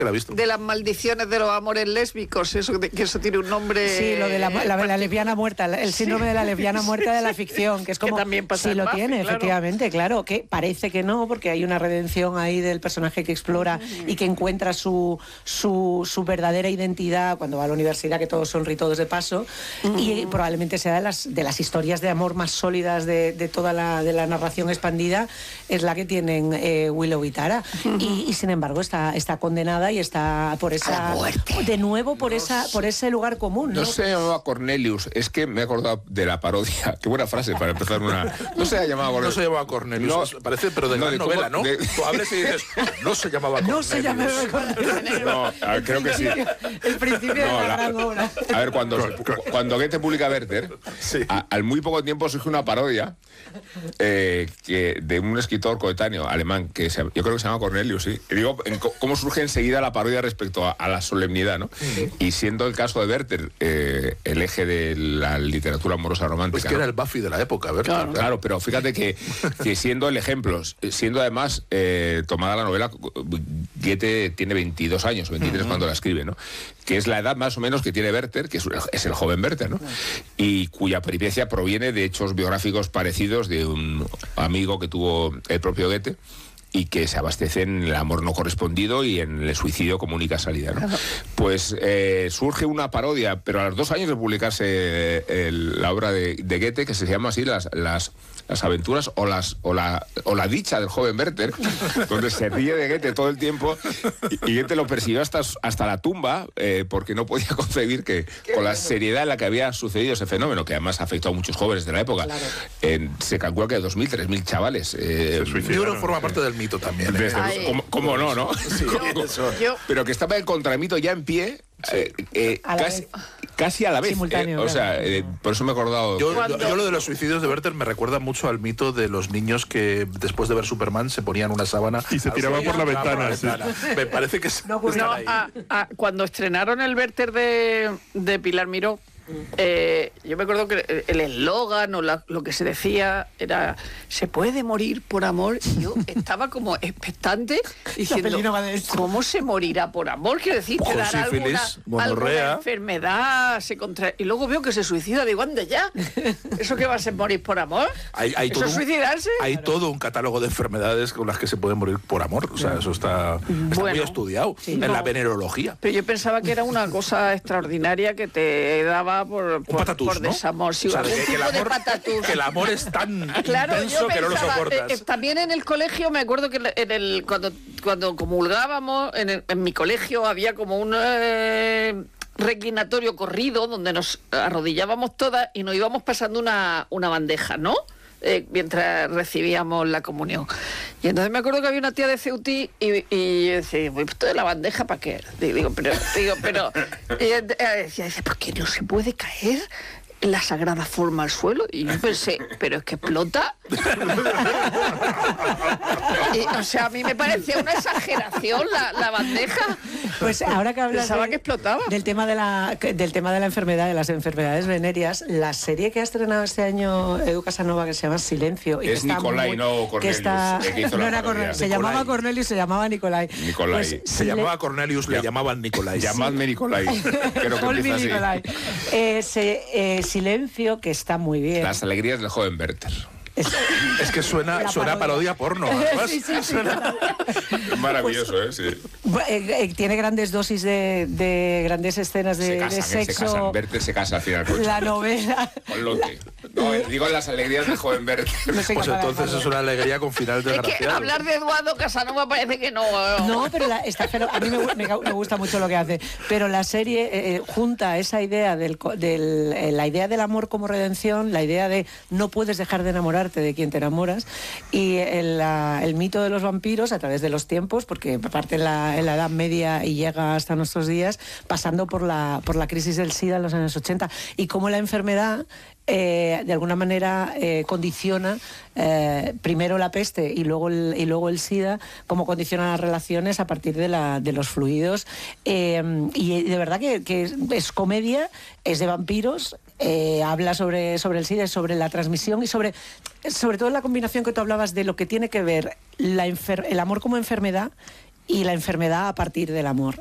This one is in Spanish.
que la he visto. De las maldiciones de los amores lésbicos, que eso tiene un nombre... Sí, lo de la lesbiana muerta, el síndrome de la lesbiana muerta de la ficción, que es como... Que también pasa sí, en lo Buffy, tiene, claro. efectivamente, claro, que parece que no, porque hay una redención ahí del personaje que explora y que encuentra su verdadera identidad cuando va a la universidad, que todos son ritodos de paso, y probablemente sea de las historias de amor más sólidas de toda la narración expandida, es la que tienen Willow y Tara, y sin embargo está condenada y está por esa de nuevo por ese lugar común, ¿no? No se llamaba Cornelius, es que me he acordado de la parodia. Qué buena frase para empezar una. No se llamaba Cornelius. No se llamaba Cornelius, parece, pero de la novela, ¿no? Tú hables y dices, no se llamaba Cornelius. No se llamaba Cornelius. No, creo que sí. El principio de la gran obra. A ver, cuando Goethe publica Werther, sí, al muy poco tiempo surge una parodia de un escritor coetáneo alemán que yo creo que se llama Cornelius, sí. Y digo, cómo surge enseguida la parodia respecto a la solemnidad, ¿no? Sí. Y siendo el caso de Werther el eje de la literatura amorosa romántica. Pues que era el Buffy de la época, Werther. Claro, pero fíjate que siendo el ejemplo, siendo además tomada la novela, Goethe tiene 22 años, 23 cuando la escribe, ¿no? Que es la edad más o menos que tiene Werther, que es el joven Werther, ¿no? Y cuya peripecia proviene de hechos biográficos parecidos de un amigo que tuvo el propio Goethe, y que se abastece en el amor no correspondido y en el suicidio como única salida, ¿no? Pues surge una parodia, pero a los 2 años de publicarse la obra de Goethe, que se llama así las aventuras o la dicha del joven Werther, donde se ríe de Goethe todo el tiempo, y Goethe lo persiguió hasta la tumba, porque no podía concebir que con la seriedad en la que había sucedido ese fenómeno, que además afectó a muchos jóvenes de la época. Claro. Se calcula que 2.000, 3.000 chavales. Yo creo que forma parte del mito también. ¿Cómo no, no? Sí, pero que estaba el contramito ya en pie, casi a la vez. Simultáneo, o sea, por eso me he acordado. Yo lo de los suicidios de Werther me recuerda mucho al mito de los niños que después de ver Superman se ponían una sábana y se tiraban por la ventana. Sí. Me parece que cuando estrenaron el Werther de Pilar Miró, yo me acuerdo que el eslogan o lo que se decía era "se puede morir por amor", y yo estaba como expectante diciendo ¿cómo se morirá por amor? Quiero decir, que dará alguna enfermedad y luego veo que se suicida. Digo, anda ya, ¿eso qué va a ser morir por amor? ¿Eso es suicidarse? Hay todo un catálogo de enfermedades con las que se puede morir por amor. O sea, eso está muy estudiado en la venerología. Pero yo pensaba que era una cosa extraordinaria que te daba por desamor. Sí, o sea, que el amor es tan intenso que no lo soportas. También en el colegio, me acuerdo que cuando comulgábamos, en mi colegio había como un reclinatorio corrido donde nos arrodillábamos todas y nos íbamos pasando una bandeja, ¿no? Mientras recibíamos la comunión. Y entonces me acuerdo que había una tía de Ceutí y yo decía, ¿esto de la bandeja para qué? Digo, pero y ella decía, ¿por qué no se puede caer la sagrada forma al suelo? Y yo pensé, pero es que explota. O sea, a mí me parecía una exageración la bandeja. Pues ahora que hablas que explotaba. del tema de la enfermedad, de las enfermedades venéreas, la serie que ha estrenado este año Edu Casanova, que se llama Silencio, y es Nicolai, no Cornelius, no era Cornelius, se llamaba Cornelius, se llamaba Nicolai. Pues, se llamaba Cornelius, le llamaban Nicolai. Llamadme Nicolai. Creo que Nicolai. Silencio, que está muy bien. Las alegrías del joven Werther. Es que suena parodia porno. Sí, suena. Es maravilloso, sí. Tiene grandes dosis de grandes escenas de sexo. Werther se casa al final. La novela. Con Lotte. No, digo las alegrías del joven Werther. Pues entonces es una alegría con final desgraciado. Es que hablar de Eduardo Casanova parece que no. No, pero a mí me gusta mucho lo que hace. Pero la serie junta esa idea la idea del amor como redención, la idea de no puedes dejar de enamorarte de quien te enamoras, y el mito de los vampiros a través de los tiempos, porque parte en la Edad Media y llega hasta nuestros días, pasando por la crisis del SIDA en los años 80, y cómo la enfermedad de alguna manera condiciona primero la peste y luego el SIDA, como condiciona las relaciones a partir de los fluidos, y de verdad que es comedia, es de vampiros, habla sobre el SIDA, sobre la transmisión y sobre todo la combinación que tú hablabas de lo que tiene que ver el amor como enfermedad y la enfermedad a partir del amor.